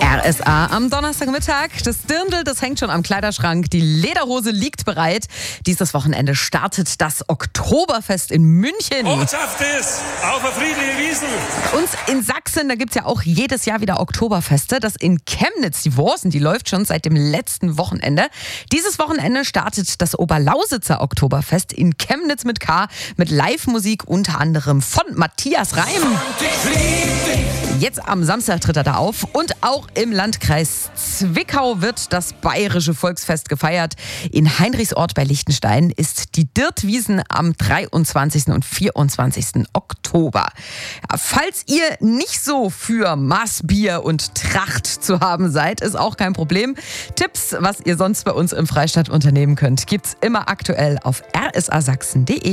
RSA am Donnerstagmittag. Das Dirndl, das hängt schon am Kleiderschrank. Die Lederhose liegt bereit. Dieses Wochenende startet das Oktoberfest in München. Botschaft ist, auf der friedliche Wiesn. Bei uns in Sachsen, da gibt es ja auch jedes Jahr wieder Oktoberfeste. Das in Chemnitz, die Worsen, die läuft schon seit dem letzten Wochenende. Dieses Wochenende startet das Oberlausitzer Oktoberfest in Chemnitz mit K, mit Live-Musik unter anderem von Matthias Reim. Jetzt am Samstag tritt er da auf und auch im Landkreis Zwickau wird das Bayerische Volksfest gefeiert. In Heinrichsort bei Liechtenstein ist die Dirtwiesn am 23. und 24. Oktober. Ja, falls ihr nicht so für Maßbier und Tracht zu haben seid, ist auch kein Problem. Tipps, was ihr sonst bei uns im Freistaat unternehmen könnt, gibt's immer aktuell auf rsasachsen.de.